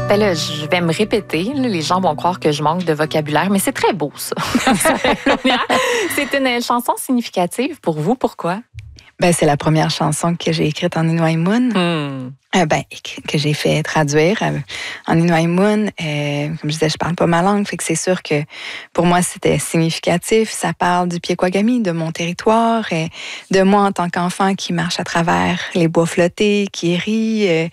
Ben là, je vais me répéter. Là, les gens vont croire que je manque de vocabulaire, mais c'est très beau, ça. C'est une chanson significative pour vous. Pourquoi? Ben, c'est la première chanson que j'ai écrite en Inouï Moon. Que j'ai fait traduire en Inouï Moon. Comme je disais, je parle pas ma langue, fait que c'est sûr que pour moi, c'était significatif. Ça parle du Piekouagami, de mon territoire, de moi en tant qu'enfant qui marche à travers les bois flottés, qui rit,